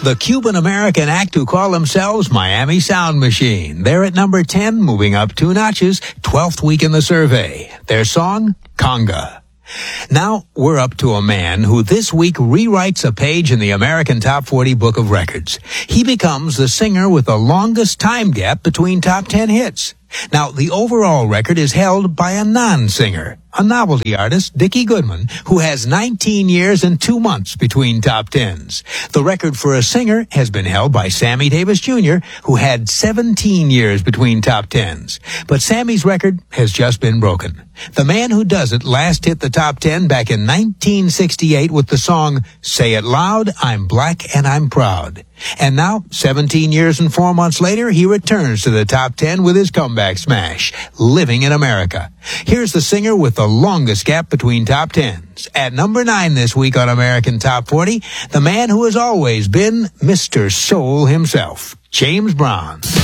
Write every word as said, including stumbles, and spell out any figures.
The Cuban-American act who call themselves Miami Sound Machine. They're at number ten, moving up two notches, twelfth week in the survey. Their song, Conga. Now, we're up to a man who this week rewrites a page in the American Top forty Book of Records. He becomes the singer with the longest time gap between top ten hits. Now, the overall record is held by a non-singer, a novelty artist, Dickie Goodman, who has nineteen years and two months between top tens. The record for a singer has been held by Sammy Davis Junior, who had seventeen years between top tens. But Sammy's record has just been broken. The man who does it last hit the top ten back in nineteen sixty-eight with the song, Say It Loud, I'm Black and I'm Proud. And now, seventeen years and four months later, he returns to the top ten with his comeback smash, Living in America. Here's the singer with the longest gap between top tens. At number nine this week on American Top forty, the man who has always been Mister Soul himself, James Brown.